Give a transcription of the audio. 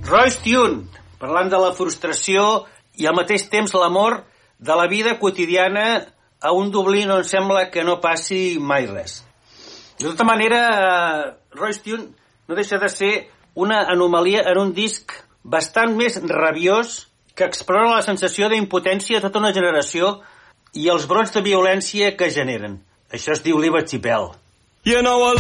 Royce Tune, parlant de la frustració i al mateix temps l'amor de la vida quotidiana a un Dublín on sembla que no passi mai res. De tota manera, Royce Tune no deixa de ser una anomalia en un disc bastant més rabiós que explora la sensació d'impotència de tota una generació i els brots de violència que generen. Això es diu Liberty Bell.